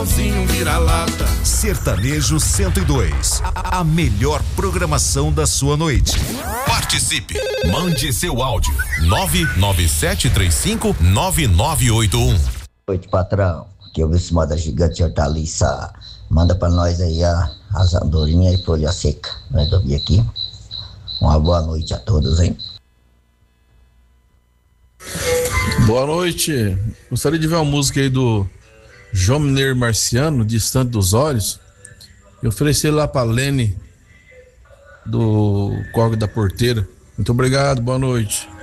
Vira-lata. Sertanejo 102, a melhor programação da sua noite. Participe, mande seu áudio 997359981. Noite, patrão, aqui é o Wilson da Gigante Hortaliça. Manda pra nós aí as andorinhas e folha seca, nós ouvir aqui. Uma boa noite a todos, hein? Boa noite, gostaria de ver uma música aí do João Mineiro Marciano, Distante dos Olhos, e oferecer lá pra Lene do Corgo da Porteira. Muito obrigado, boa noite.